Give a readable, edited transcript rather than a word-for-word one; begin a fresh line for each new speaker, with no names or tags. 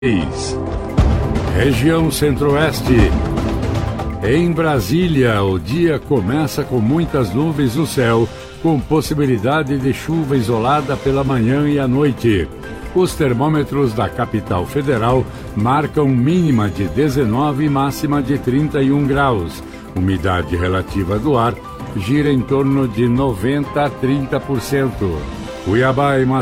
Região Centro-Oeste. Em Brasília, o dia começa com muitas nuvens no céu, com possibilidade de chuva isolada pela manhã e à noite. Os termômetros da capital federal marcam mínima de 19 e máxima de 31 graus. Umidade relativa do ar gira em torno de 90 a 30%. Cuiabá e